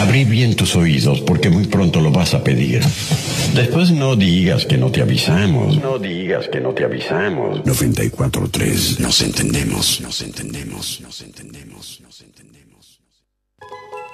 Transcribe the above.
Abrí bien tus oídos porque muy pronto lo vas a pedir. Después no digas que no te avisamos. No digas que no te avisamos. 94.3. Nos entendemos, nos entendemos, nos entendemos, nos entendemos.